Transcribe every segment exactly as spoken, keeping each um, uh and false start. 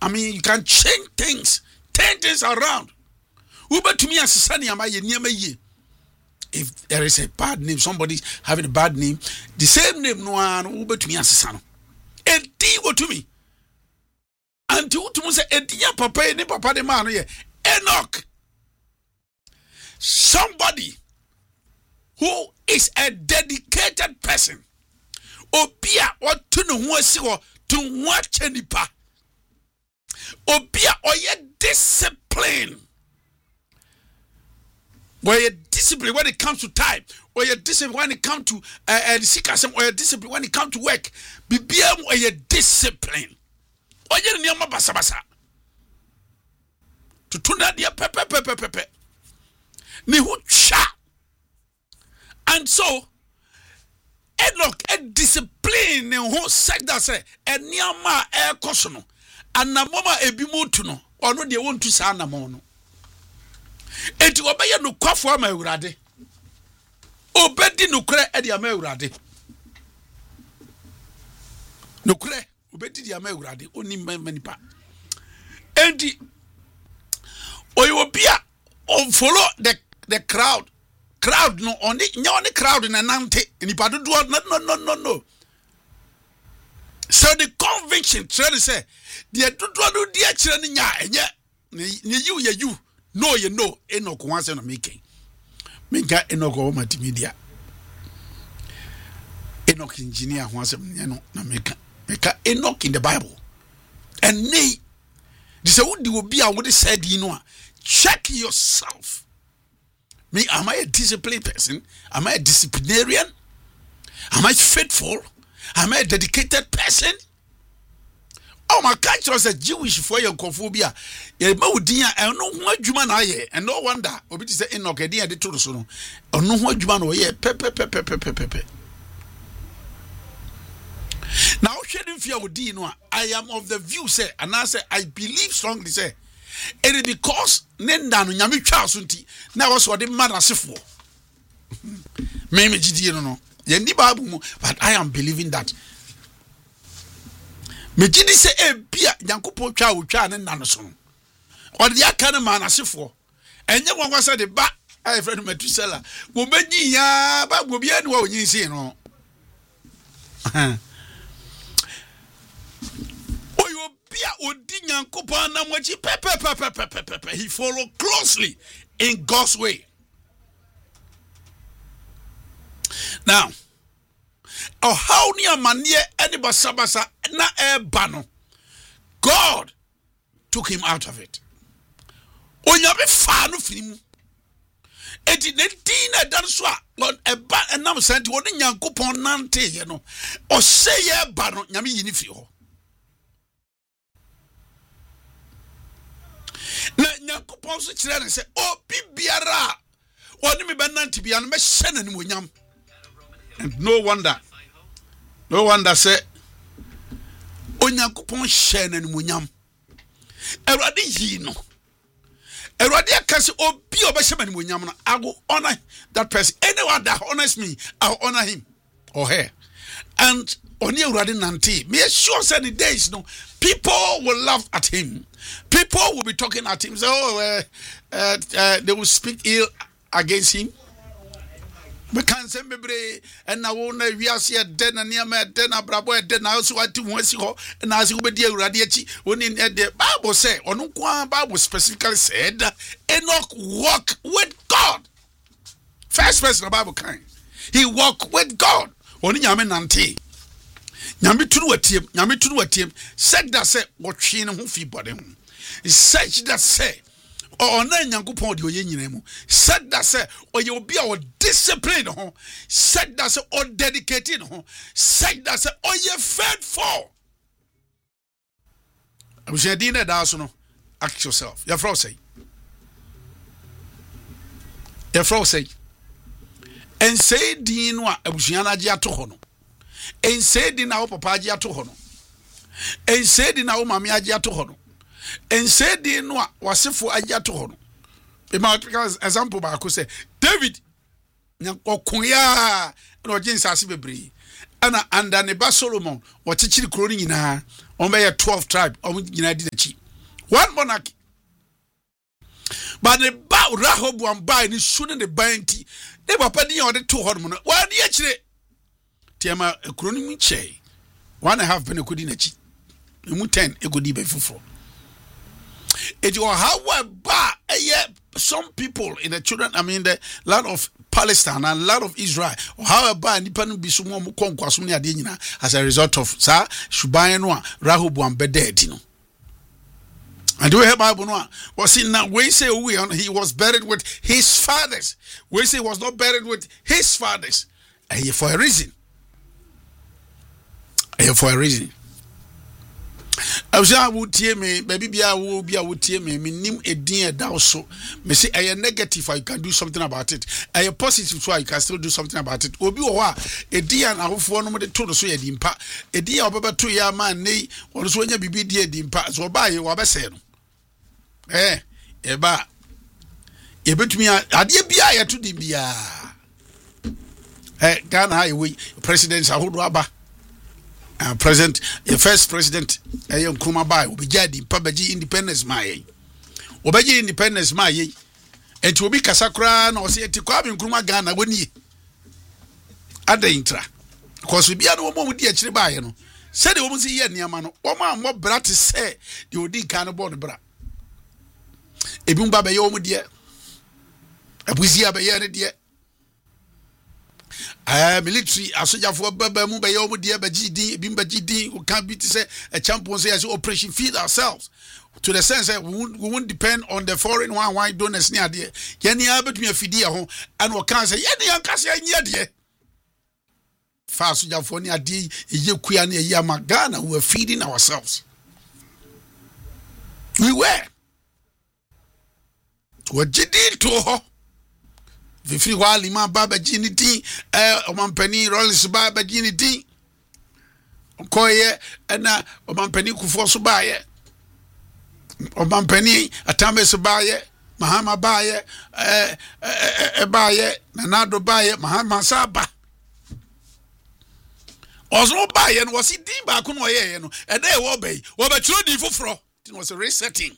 I mean, you can change things, turn things around. Uber to me as Sunny, am I near me? If there is a bad name, somebody having a bad name, the same name, no one, Uber to me as a son. And D go to me. And to to say, a dear papa, any papa, the man here, Enoch. Somebody who is a dedicated person. Obia or to no one to watch any pa. Obia or your discipline. Where your discipline when it comes to time, or your discipline when it comes to uh, uh, the sick or your discipline when it comes to work. Be or your discipline. Or your name basa basa. To turn that dear pepe pepe pepe. Ni hu cha. And so Enoch a discipline in who said that say a niama air kosono and na mama ebimutuno or no they want to say na mono. Enti obeye no kwafo ama awurade. Obedi no kure e de ama awurade. No kure obedi de ama awurade oni manipa. Enti oyobia on follow the the crowd. Crowd no only no crowd in anante nipa do no no no no no. So the conviction try to say the do do the akire ni nya enye ni you ye you no you know Enoch wan say no making menga Enoch o multimedia Enoch engineer wan say no na meka meka Enoch in the Bible and nay this would will be a would said you know check yourself. Me, am I a disciplined person? Am I a disciplinarian? Am I faithful? Am I a dedicated person? Oh, my culture was a Jewish for your cophobia. You know, dear, I know what you man I and no wonder. Obi say Enoch, dear, the truth so. I know what you man oh yeah, pepe pepe pepe pepe. Now, shedding fear with you know, I am of the view say, and I say I believe strongly say. It is because Nenda no nyame twa asonti na was what the man asefo. Me me gidi no no. Ye ndi Bible mu but I am believing that. Me gidi say e bia Nyankopon twa wo twa ne nna no so. O de aka ne man asefo. Enye gwa say de ba ai friend Metusela. Wo benyi ya ba go bia ne wa onyin sin no. He followed closely in God's way. Now, oh how near mania any basabasa na e bano. God took him out of it. Onyabe fa no finimu. Eti ne dina dan so a e ba enam senti woni Nyankopon nante ye no. O se ye ba no nyame yini fi ho. Na Nyankopon so kire ne se o bibiara woni me benanti bia no me hye na nimonyam. And no wonder no wonder say Onyankopon hye na nimonyam. Erade yi no Erade akase obi obehye na nimonyam no I will honor that person. Anyone that honors me I will honor him or her. And oni Erade nante me sure say the days no people will laugh at him. People will be talking at him. Say, oh, uh, uh, uh, they will speak ill against him. We can't say maybe and now we are here then and near me then a brabo then I also want to once you and as you be dear radiachi when in the Bible say or no Bible specifically said Enoch walk with God. First person the Bible kind. He walked with God. Only Yamen Nante. Nyame tunu watiem nyame tunu watiem said that say wotwe ne ho fi bode ho said that say o na Nyankopon de oye nyina mu said that say oye obi a o discipline ho said that say o dedicated ho said that say oye faithful abusha din na da so no ask yourself your friend say your friend say and say din no abusha na agi ato ho no en say di na wo papa agi ato ho no en say di na wo mama agi ato ho no en say di no a wasefo agi ato ho no be ma example ba ko say David nyakokoya no jinsase bebre ana anda ne ba Solomon wo chichiri kro ni nyina on be twelve tribe on nyina di na chi one monarchy. But the ba Rehoboam ba ni shouldn't the banty. They were penny on the two hormone. One year, Tiama a crony che. One and a half penny could in a cheat. You ten a good be for. It was how ba a year some people in the children, I mean the land of Palestine and land of Israel, or how about independent be some more conquasumia dinner as a result of Sir Shubayanwa Rehoboam Bedetino. And do we have Bible no? Was in now we say we on he was buried with his fathers. We say he was not buried with his fathers. And for a reason. And for a reason. I was I would tear me, baby I will be I would tear me, me name a dear thou so. Me say I am negative, I can do something about it. I am positive, so I can still do something about it. Obi wa a dear and I hope for no more to so a dimpa. A dear over two year man, nay, or so when you be dear dimpa, so buy you what I said. Eh, eba. E bet me a dear bia to the bia. Eh, Ghana highway, presidents a whole rubber. Uh, president, the first president, Ayon Kumabai, will be Jadi, Pabaji independence, my Obaji independence, my and to be Kasakran or say to Kwabin Kuma Ghana, wouldn't ye? At the intra. Because we be a woman with dear Chibayano. Said the woman see Yamano, Oma, more brat to say, you would cannibal bra. A boom baba yomu dear. A busia by dear. Ah, military asoja for baba mu be yomu dia ba gidi bimba gidi we can't be to say a champion say as operation feed ourselves to the sense that we won't, we won't depend on the foreign one why donors near there yeni abetumi afidi ho and we can say yeni ankase anya there fa asoja for ni ade eye kuya na eye magana we were feeding ourselves we were to gidi to ho Vifri wali ma baba jiniti eh omampani Rollins baba jiniti okoye na omampani Kufuor so baye omampani Atambe so baye Mahama baye eh eh baye Nanado baye Mahama Saba ozo baye no wasi din ba ko no ye no e dey wo bay wo ba chiro din foforo it was a resetting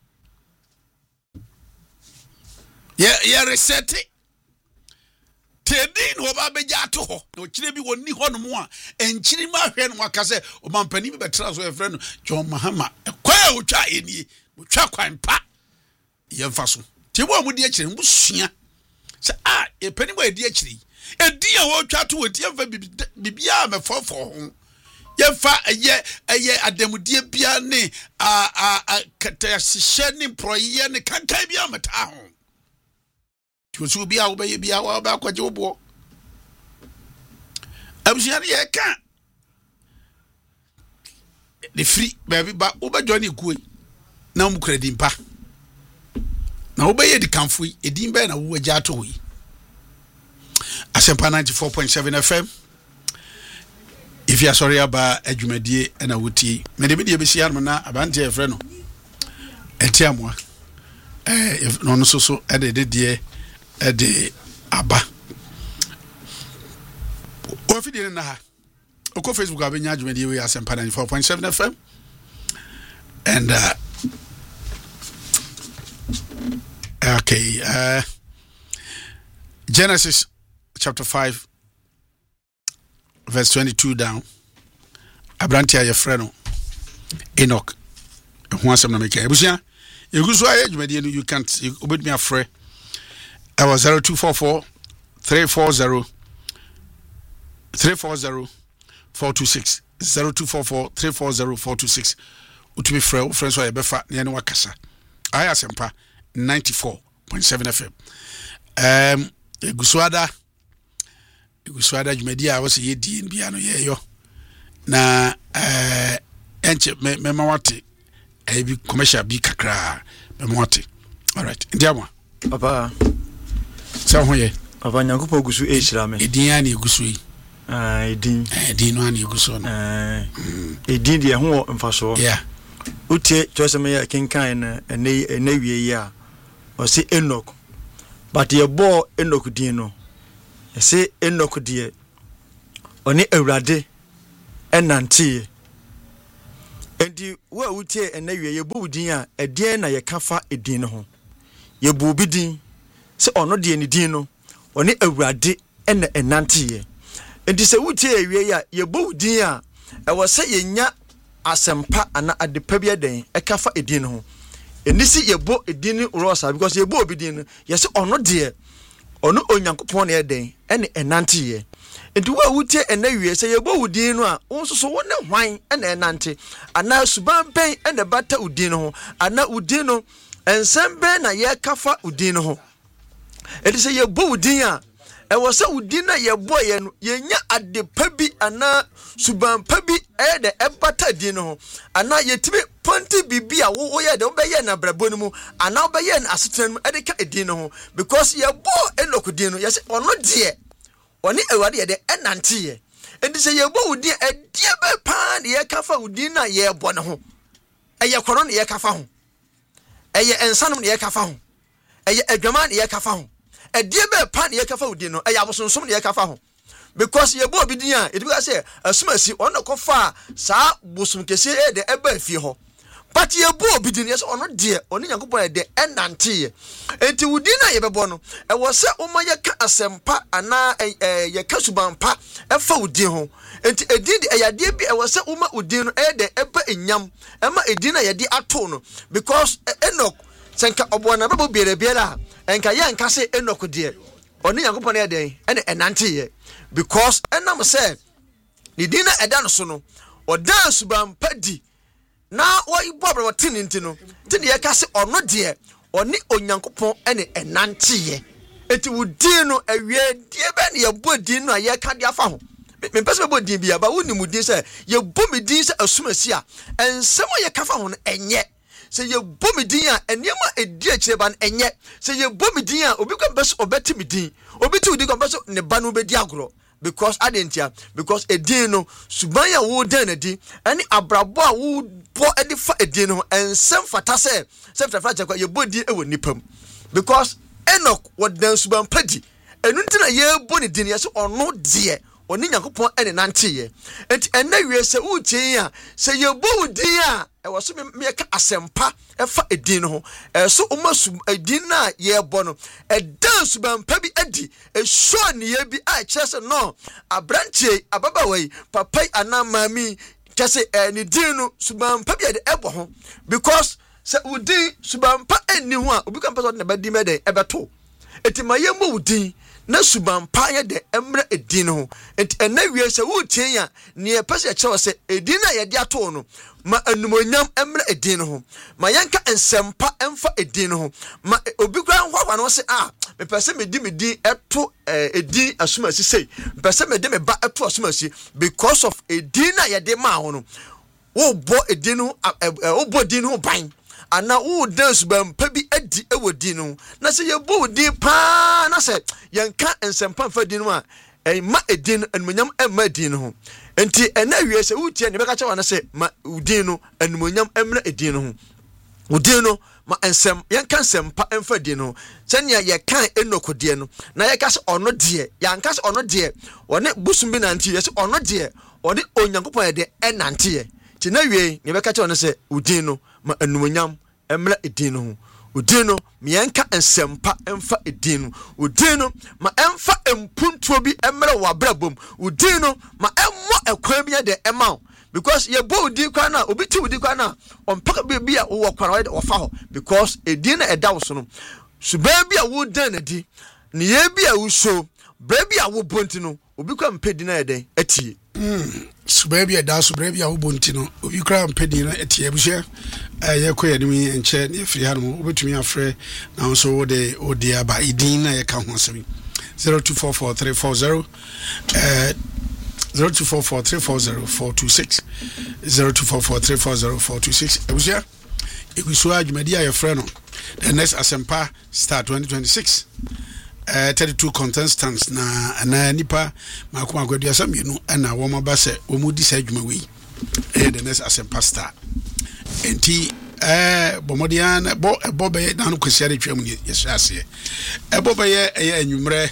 yeah yeah resetting Tedin oba beja to ho no kire bi woni ho no mo a enchiri ma hwe no aka se o mampani bi betra so e frɛ no John Mahama kwa otwa eni otwa kwan pa ye mfa so ti bo mu di akire mu sua se ah e pani bo edi akire edi a wo twa to odi mfa bibia me fofo ho ye fa eye eye adamudie bia ne a a katahye ne proye ne kankan bia meta ho Tusu bia wo be bia wo ba kwaje obo abusiane ye kan the free baby ba wo ba join ekuwe na mu kredi mpa na wo be ye di kanfo edin be na wo agya to yi Asempa ninety-four point seven F M if you are sorry about adwumadie na wuti me de be de be sia no na abante e frɛ no entiamwa eh no no so so e de de Ede aba o fi de na ha o ko Facebook abenya adwumadi we Asempa ninety-four point seven F M and uh okay uh Genesis chapter five verse twenty-two down Abrantia your friend Enoch who asem na make ebusia eguso aye adwumadi no you can't obed me afre I was zero two four four three four zero three four zero four two six zero two four four three four zero four two six utumi frɛ friends wa yebefa ne ne wakasa I Asempa ninety-four point seven F M um eguswada eguswada jumedi a wose yedi bia no yeyo na eh enche me me mawate e bi commercial bi kakra me mawate all right ndiamwa papa so ho ye papa nyankopɔ gusu e hira me edin ya na egusu yi ah edin edin no na egusu no eh edin de ho mfaso yeah utie twoseme ya kenkan na ene ene wie yi a o se Enoch but ye bo Enoch din no ye se Enoch de oni awurade enante enti wa wutie enawie ye bu din a edien na ye kafa edin no ho ye bu bi din se ono de ni din no oni awurade ena enante ye enti se wutie awie ya ye bu din a e wo se ye nya asempa ana adepa bi eden e kafa edin no ho enisi ye bo edin rosa because ye bo obi din ye se ono de ono onyankopon na eden ene enante ye enti wa wutie enawie se ye bo udin no a wonsoso wo ne hwan ene enante ana suban pen ene bata udin no ho ana udin no ensembe na ye kafa udin no ho enti se ye bo udin a e wo se udin na ye bo ye no ye nya adepa bi ana suban pa bi e de e bata udin no ho ana ye tibi ponti bibi a wo ye de wo be ye na brabo no mu ana wo be ye na asetran mu e de ka udin no ho because ye bo enokudin no ye se ono de oni awade ye de enante ye enti se ye bo udi edie be pa de ye kafa udi na ye bo ne ho eye koro ne ye kafa ho eye ensanum ne ye kafa ho eye adwama ne ye kafa ho edie be pa ne ye kafa udi no eye abosonsom ne ye kafa ho because ye bo obi din a edi be say asumasi on ko fa sa bosum kese e de eba afie ho but ye bo obi din yes ono de oni Nyankopon de enante ye enti udi na ye bebo no e wo se o ma ye ka asempa ana ye ka subampa e fa udi ho enti edin de eyade bi e wo se o ma udi no e de eba enyam e ma edin na ye di ato no because Enoch senka obo na bebo biere biera enka ye enka se Enoch de oni Nyankopon ye de ene enante ye because enam se ni din na eda no so no odan subampa di na wo ibobro tin ntino tin ye ka se ono de oni onyankopon ene enante ye enti wudin no awie die be ne ye bodin no ye ka de afa ho me pese be bodin bia ba woni mudin se ye bomidin se asumasi a ensem ye ka fa ho no enye se ye bomidin a enema edi akire ba no enye se ye bomidin a obi kwa beso obeti midin obi ti udi kwa beso ne ba no be di agro because adentia because edin no suban ya wo dan na di ani abrabo a wo bo edi fa edin no ensem fata se se fata cha kwa ye bodi e wo nipam because Enoch wodan suban padi enu ntina ye bo ne din ye se ono de oni Nyankopon ene nante ye enti ena wie se utie a se ye bo udin a e wo so me ka asempa e fa edin no ho e so o masu edin na ye bo no e dan suban pa bi adi e sho ne ye bi a chese no abranche ababawai papai ana mami chese e ni din no suban pa bi adi e bo ho because se udin suban pa eni ho a obi kan person na badi me den e beto eti maye mo udin na subampa ye de emre edin ho enti ena wie se wutie ya ne e pese che wo se edin na ye de ato no ma anumonyam emre edin ho ma yenka ensempa emfa edin ho ma obi kwa hwa no se ah me pese me di me din eto edin asumasi sei me pese me de me ba eto asumasi because of edin na ye de ma ho no wo bo edin ho wo bo edin ho ban ana wo dance bam pa bi adi ewodi no na se ye bo di pa na se yenka ensempa fa di no a e ma edin enmunyam emma edin no enti ena wie se wutie ne beka chewa na se ma udin no enmunyam emra edin no udin no ma ensem yenka ensempa emfa di no senya ye kan Enoch de no na ye ka se ono de yanka se ono de woni busum bi nanti ye se ono de woni onyankopon de enante ye ti na wie ne beka chewa na se udin no ma enmunyam emra edin no udin no mienka ensempa emfa edin no udin no ma emfa empuntuo bi emra wabrabom udin no ma emmo ekwan bi de ema because ye bo udin kwa na obi ti udin kwa na ompaka bi bi a wo kwara wo fa ho because edin na eda wo so no suban bi a wo dan na di ne ye bi a wo so bra bi a wo bonti no obi kwa mpedi na eden atie mm suban bi a da so bra bi a wo bonti no obi kwa mpedi na atie buhye eh koye ni mi enche ne firi ha no obetumi afre na so wo de odi aba idin na ye ka ho asemi zero two four four three four zero eh zero two four four three four zero four two six zero two four four three four zero four two six ebusia ekuso adwumadi aye frɛ no the next asempa start twenty twenty-six uh, thirty-two contestants na na nipa makoma agwadua samienu na wo maba se wo mudi sa adwuma wi eh the next asempa start enti eh bomodian bo bo be na no kwesi are twam ni yesase e bo be ye eh anwumre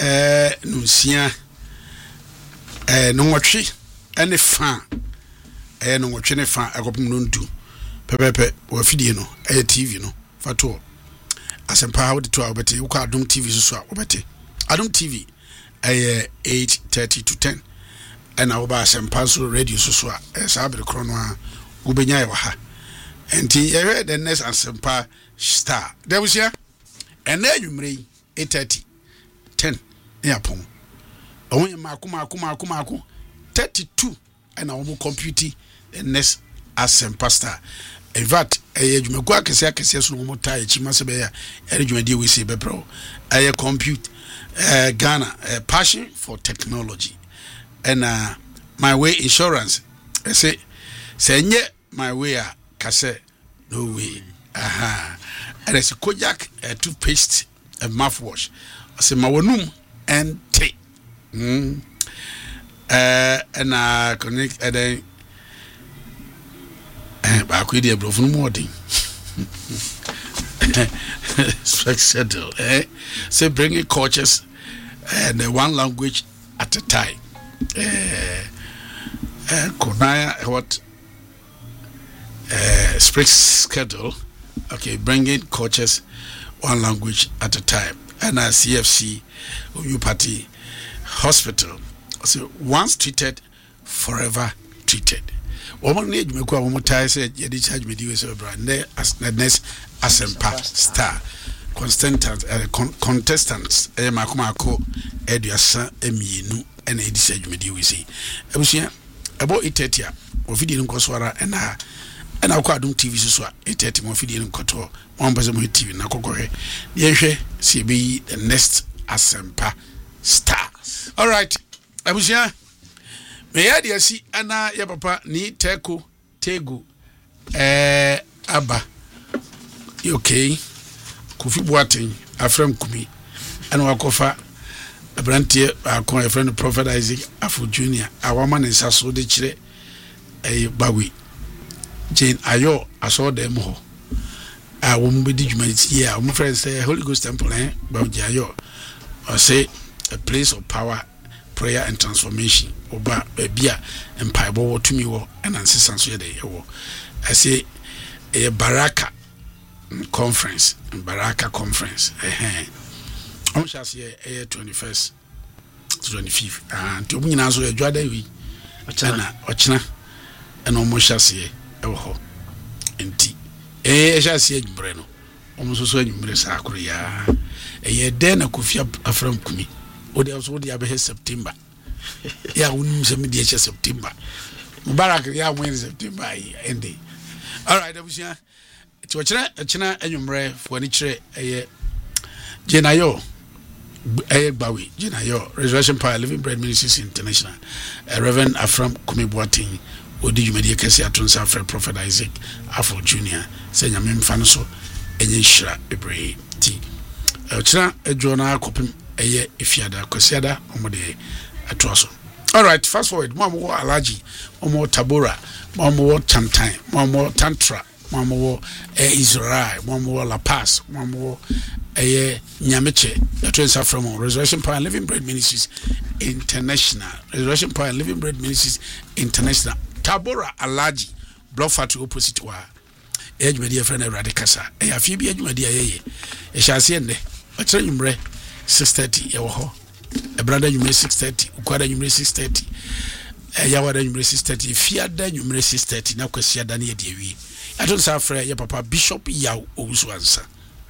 eh nunsia eh no nwotwe ene fa ɛyɛ no wɔtwe ne fa akɔpem no ntu pɛpɛpɛ wɔ fidie no ɛyɛ T V no fa to Asempa wo de to a wobɛte wo kɔ Adom T V so so a wobɛte Adom T V ɛyɛ eight thirty to ten ɛna wo ba Asempa so radio so so a ɛyɛ saa bere korɔ no a wobɛnya yɛ wɔ ha enti yɛhwɛ the next Asempa star dɛbusia ɛna anwummerɛ yi eight thirty ten ne apɔn ɔmo yɛ maako maako maako maako thirty-two ɛna wɔn compute the next Asempa star in fact ɛyɛ dwumaku akɛse akɛse so no wɔn taa akyi ma sɛ bɛyɛ ɛyɛ dwumadi ɛwɔ esi bɛprɛ ɛyɛ compute ɛɛ Ghana ɛɛ passion for technology ɛna my way insurance ɛsɛ sɛ ɛnyɛ my way a kasɛ no way aha ɛna sɛ Kojak ɛɛ toothpaste ɛɛ mouthwash ɔsɛ ma wɔnum ɛnte mm ɛɛ ɛna connect ɛdɛn eh ba ko ide bro funu modern speak settle eh say bringing cultures and uh, one language at a time eh uh, konaya what uh speak schedule okay bringing cultures one language at a time and a C F C U party hospital so once treated forever treated. Woman need me kwa woman tie said yedi charge me di we so bra ne as next Asempa star contestants uh, con- contestants eh makoma ko eduasa emienu ena edi charge me di we say ebusua ebo eight thirty a o video nko so ara ena ena kwa Adom T V so so a eight thirty mo video nko to mo mbaze mo T V na kokohwe ye hwe se be the next Asempa star. All right ebusua me ya de asi ana ya papa ni teko tego eh aba okay Kofi Boateng afram kumi ana wakofa abrantie akon ya friend Prophet Isaac Afo Junior awama ne nsaso de kire eh bawi Jane Ayo aso dem ho a wo mbedi dwumanti ya wo friend say Holy Ghost Temple eh bawi Ayo or say a place of power, prayer and transformation oba bia empaibo wo tumi wo ena nsesan so ye de wo I say a Baraka conference Baraka conference eh eh on shall say eh twenty-first to twenty-fifth and to nyina so adwada wi ochana ochina ena omo shall say e wo enti eh shall say adwumre no omo so so adwumre sa akoro ya eh de na Kofi afram kumi odi also odi abe September ya unim se me die September Mubarak ya mo in September ai ende. All right abusia ti ochira achina anwumre fo ni kire eye Jenayo eye gbawe Jenayo Resurrection Power Living Bread Ministries International uh, Reverend Afram Kumi Boateng odi dwumadi kese atonsa afre Prophet Isaac Afo Junior se nyame mfa no so enye hira bebre ti ochira ejona kopim eye ifiada kwasiada omode atoso. All right, fast forward. Mamo Alaji, Mamo Tabora, Mamo Chantai, Mamo Tantra, Mamo Israel, Mamo La Paz, Mamo Nyameche, the transfer from Resurrection Power Living Bread Ministries International, Resurrection Power Living Bread Ministries International, Tabora Alaji, Block Factory opposite wa. Age media friend Radicasa, a Phoebe Age media ye, a Shasiende, a train six thirty, yaho. A brother you may six thirty, Ukwada you may six thirty, a Yawada you may six thirty, Fiada you may six thirty, now Quesia Dania Devi. I don't say afraid, your papa Bishop Yaw Owusu answer.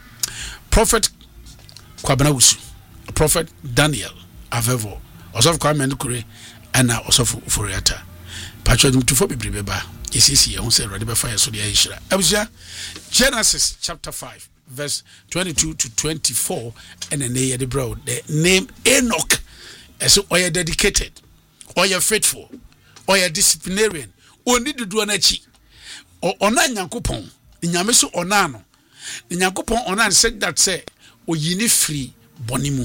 Prophet Kwabanawusu, Prophet Daniel Avevo, Osof Kwame Kure, and now Osof Furiata. Patron to Fobi Bribeba, is easy, I won't say Radiba Fire Sodia Ishra. Abusha, Genesis chapter five. Verse twenty-two to twenty-four, and then they the bro the name Enoch as or you're dedicated, or you're faithful, or you're disciplinarian, or need to do an echi, or onan yankupon, in Yamesu onano, in Yankupon onan said that say, or ye free bonimu.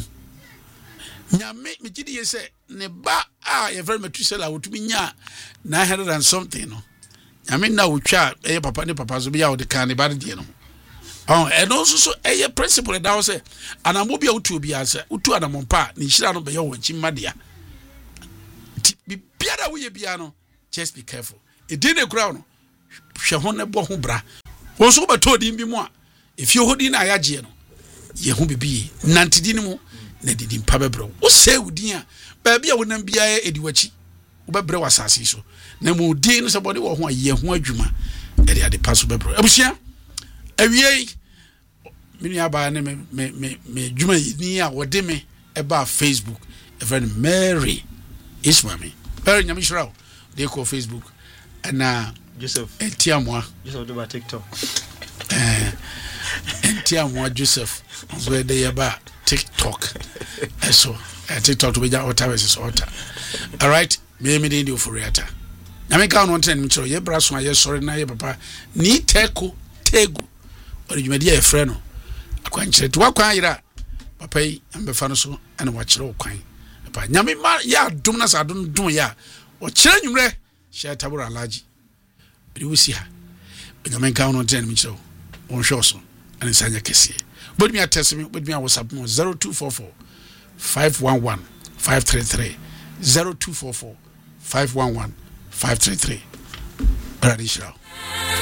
Nyame, Mijidi say, Neba, ah, you're very much sell out to me, ya, nine hundred and something. No, I mean, now we chat, eh, papa, ne papa, so be out the cannibal, you know. Oh, and also so a principle that I was say, and I will be able to be as Utu and a Mompa, Nishano Bayo, Chimadia. Be piano with your piano, just be careful. e di ne kura no hwe ho ne bo ho bra wo so be to din bi mu a if you hodi na ayaje no ye ho bibi nantidi ne mu na didi mpa bebro wo se wudin a ba bia wonam bia edi wachi wo bebre wasase so na mu din so body wo ho ye ho adwuma e de ade paso bebro abusia awie mini aba ne me me me dwuma ni a wo de me e ba Facebook a friend Mary Ismami Mary nyamishrawo de ko Facebook ana Joseph entiamwa Joseph do ba TikTok eh entiamwa Joseph so de yaba TikTok eso TikTok to be ja ota versus ota all right me me de for reata na me ka no ntene mi chiro ye braso aye sori na ye papa ni teko tegu orjumadi e frɛ no akwankyere to akwan yira papa yi ambefa no so ana wa kyerɛ okwan papa nyame ma ya dum na sa dum dum ya o kyerɛ nwumre hye tabura alaji bi wo si ha nyame ka no ntene mi chiro on hwe so ana sanya kese but me atese me but me WhatsApp mo zero two four four five one one five three three zero two four four five one one five three three. Brother Israel.